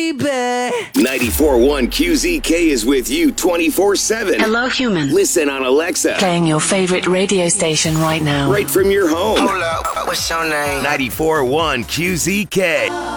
baby. 94.1 QZK is with you 24/7. Hello, human. Listen on Alexa. Playing your favorite radio station right now. Right from your home. Hold up, what's your name? 94.1 QZK.